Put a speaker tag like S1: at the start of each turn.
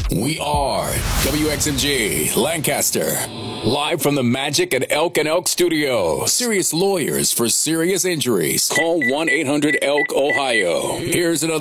S1: We are WXMG Lancaster. Live from the Magic at Elk and Elk Studio. Serious lawyers for serious injuries. Call 1-800-ELK, Ohio. Here's another